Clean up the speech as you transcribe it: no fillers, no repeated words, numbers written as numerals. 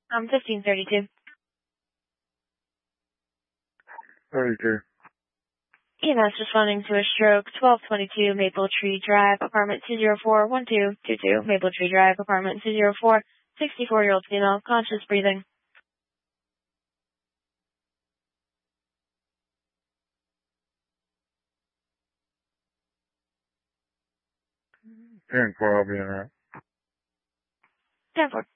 1532. 32. EMS responding to a stroke, 1222 Maple Tree Drive, apartment 204-1222, Maple Tree Drive, apartment 204, 64-year-old female, conscious breathing. 10-4, I'll be in there. 10-4.